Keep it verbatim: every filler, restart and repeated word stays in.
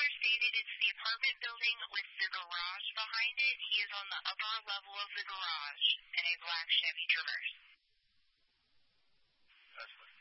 caller stated it's the apartment building with the garage behind it. He is on the upper level of the garage in a black Chevy Traverse. That's what.